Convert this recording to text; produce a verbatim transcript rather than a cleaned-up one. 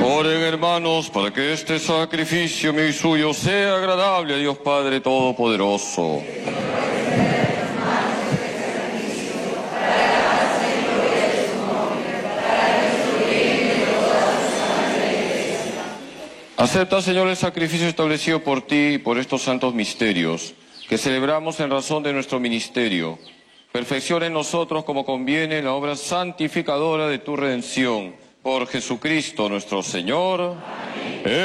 Oren, hermanos, para que este sacrificio mío y suyo sea agradable a Dios Padre Todopoderoso. Acepta, Señor, el sacrificio establecido por ti y por estos santos misterios, que celebramos en razón de nuestro ministerio. Perfecciona en nosotros como conviene la obra santificadora de tu redención. Por Jesucristo nuestro Señor. Amén.